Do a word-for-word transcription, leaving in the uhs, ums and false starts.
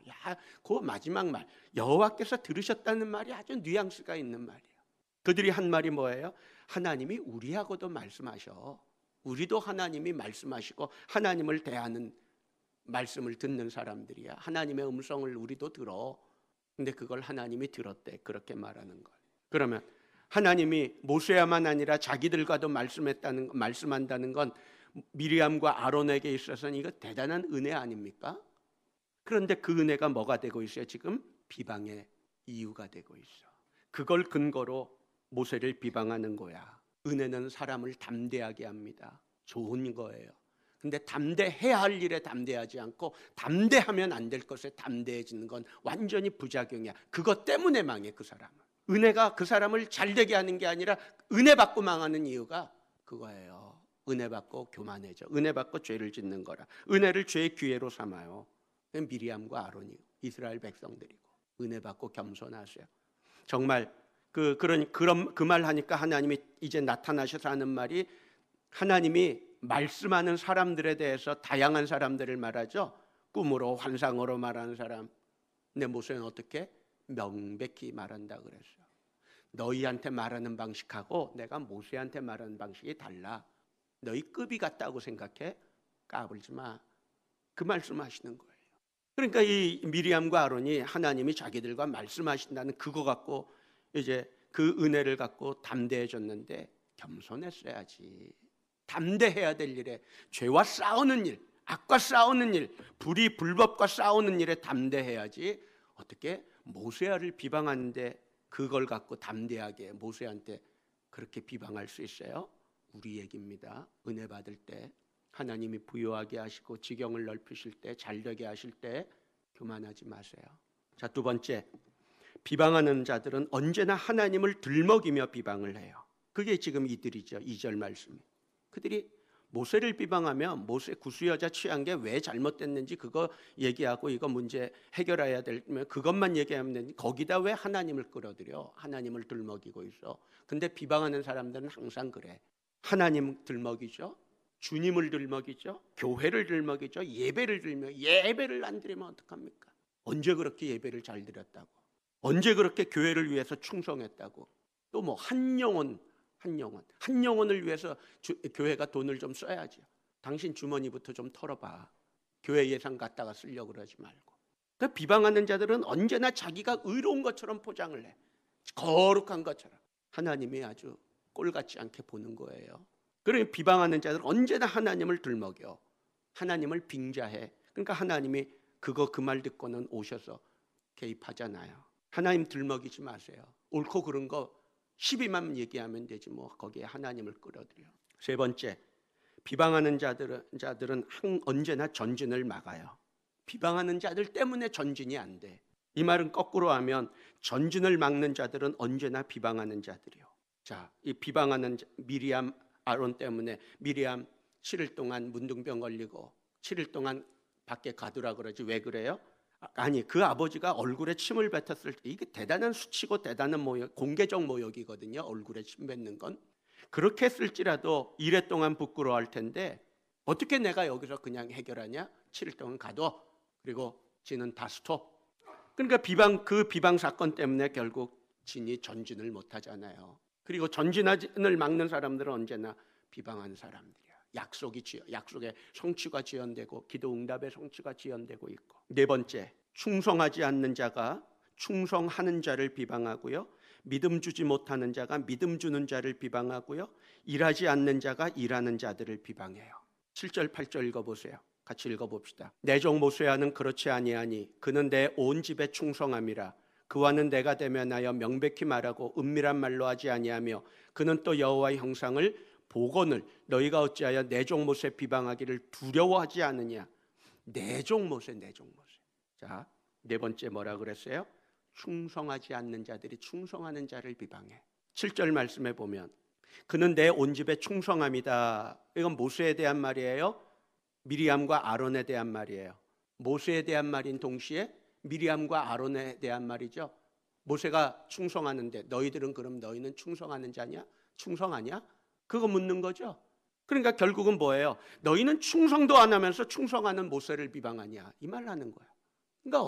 야, 그 마지막 말 여호와께서 들으셨다는 말이 아주 뉘앙스가 있는 말이에요. 그들이 한 말이 뭐예요? 하나님이 우리하고도 말씀하셔. 우리도 하나님이 말씀하시고 하나님을 대하는 말씀을 듣는 사람들이야. 하나님의 음성을 우리도 들어. 근데 그걸 하나님이 들었대. 그렇게 말하는 걸. 그러면 하나님이 모세야만 아니라 자기들과도 말씀했다는 말씀한다는 건 미리암과 아론에게 있어서는 이거 대단한 은혜 아닙니까? 그런데 그 은혜가 뭐가 되고 있어요? 지금 비방의 이유가 되고 있어. 그걸 근거로 모세를 비방하는 거야. 은혜는 사람을 담대하게 합니다. 좋은 거예요. 근데 담대해야 할 일에 담대하지 않고 담대하면 안 될 것에 담대해지는 건 완전히 부작용이야. 그것 때문에 망해 그 사람은. 은혜가 그 사람을 잘되게 하는 게 아니라 은혜 받고 망하는 이유가 그거예요. 은혜 받고 교만해져. 은혜 받고 죄를 짓는 거라. 은혜를 죄의 기회로 삼아요. 미리암과 아론이 이스라엘 백성들이고 은혜 받고 겸손하세요. 정말 그 그런 그런 그 말 하니까 하나님이 이제 나타나셔서 하는 말이 하나님이 말씀하는 사람들에 대해서 다양한 사람들을 말하죠. 꿈으로 환상으로 말하는 사람. 근데 모세는 어떻게 명백히 말한다 그랬어요. 너희한테 말하는 방식하고 내가 모세한테 말하는 방식이 달라. 너희 급이 같다고 생각해? 까불지 마. 그 말씀하시는 거예요. 그러니까 이 미리암과 아론이 하나님이 자기들과 말씀하신다는 그거 갖고 이제 그 은혜를 갖고 담대해졌는데 겸손했어야지. 담대해야 될 일에 죄와 싸우는 일, 악과 싸우는 일, 불이 불법과 싸우는 일에 담대해야지. 어떻게 모세아를 비방하는데 그걸 갖고 담대하게 모세한테 그렇게 비방할 수 있어요? 우리 얘기입니다. 은혜 받을 때 하나님이 부유하게 하시고 지경을 넓히실 때 잘되게 하실 때 교만하지 마세요. 자, 두 번째, 비방하는 자들은 언제나 하나님을 들먹이며 비방을 해요. 그게 지금 이들이죠. 이 절 말씀이. 그들이 모세를 비방하면 모세 구수여자 취한 게 왜 잘못됐는지 그거 얘기하고 이거 문제 해결해야 되면 그것만 얘기하면 되는데 거기다 왜 하나님을 끌어들여? 하나님을 들먹이고 있어. 근데 비방하는 사람들은 항상 그래. 하나님 들먹이죠. 주님을 들먹이죠. 교회를 들먹이죠. 예배를 들먹 예배를 안 드리면 어떡합니까? 언제 그렇게 예배를 잘 드렸다고? 언제 그렇게 교회를 위해서 충성했다고? 또 뭐 한 영혼 한 영혼, 한 영혼을 위해서 주, 교회가 돈을 좀 써야죠. 당신 주머니부터 좀 털어봐. 교회 예산 갖다가 쓰려고 그러지 말고. 그 비방하는 자들은 언제나 자기가 의로운 것처럼 포장을 해. 거룩한 것처럼. 하나님이 아주 꼴같지 않게 보는 거예요. 그러니 비방하는 자들은 언제나 하나님을 들먹여. 하나님을 빙자해. 그러니까 하나님이 그거 그 말 듣고는 오셔서 개입하잖아요. 하나님 들먹이지 마세요. 옳고 그른 거 십이만 얘기하면 되지 뭐 거기에 하나님을 끌어들여. 세 번째, 비방하는 자들은, 자들은 항, 언제나 전진을 막아요. 비방하는 자들 때문에 전진이 안 돼. 이 말은 거꾸로 하면 전진을 막는 자들은 언제나 비방하는 자들이요. 자, 이 비방하는 자, 미리암 아론 때문에 미리암 칠 일 동안 문둥병 걸리고 칠 일 동안 밖에 가두라 그러지. 왜 그래요? 아니, 그 아버지가 얼굴에 침을 뱉었을 때 이게 대단한 수치고 대단한 모욕, 공개적 모욕이거든요. 얼굴에 침 뱉는 건. 그렇게 했을지라도 이래 동안 부끄러워할 텐데 어떻게 내가 여기서 그냥 해결하냐? 칠 일 동안 가둬. 그리고 지는 다 스톱. 그러니까 비방 그 비방 사건 때문에 결국 진이 전진을 못 하잖아요. 그리고 전진을 막는 사람들은 언제나 비방하는 사람들이야. 약속이 지어, 약속의 성취가 지연되고 기도 응답의 성취가 지연되고 있고. 네 번째, 충성하지 않는 자가 충성하는 자를 비방하고요. 믿음 주지 못하는 자가 믿음 주는 자를 비방하고요. 일하지 않는 자가 일하는 자들을 비방해요. 칠 절 팔 절 읽어보세요. 같이 읽어봅시다. 내 종 모세아는 그렇지 아니하니 그는 내 온 집에 충성함이라. 그와는 내가 대면하여 명백히 말하고 은밀한 말로 하지 아니하며 그는 또 여호와의 형상을 복원을 너희가 어찌하여 내 종 모세 비방하기를 두려워하지 않느냐. 내 종 모세 내 종 모세. 자, 네 번째 뭐라 그랬어요? 충성하지 않는 자들이 충성하는 자를 비방해. 칠 절 말씀에 보면 그는 내 온 집에 충성함이다. 이건 모세에 대한 말이에요? 미리암과 아론에 대한 말이에요? 모세에 대한 말인 동시에 미리암과 아론에 대한 말이죠. 모세가 충성하는데 너희들은 그럼 너희는 충성하는 자냐? 충성하냐? 그거 묻는 거죠. 그러니까 결국은 뭐예요? 너희는 충성도 안 하면서 충성하는 모세를 비방하냐? 이 말을 하는 거예요.